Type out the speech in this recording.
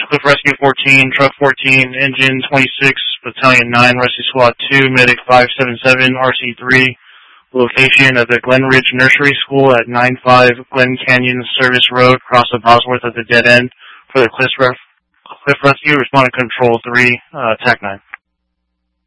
Cliff Rescue 14, Truck 14, Engine 26, Battalion 9, Rescue Squad 2, Medic 577, RC3, location at the Glen Ridge Nursery School at 95 Glen Canyon Service Road, across the Bosworth at the dead end. For the Cliff Rescue, responding Control 3, TAC 9.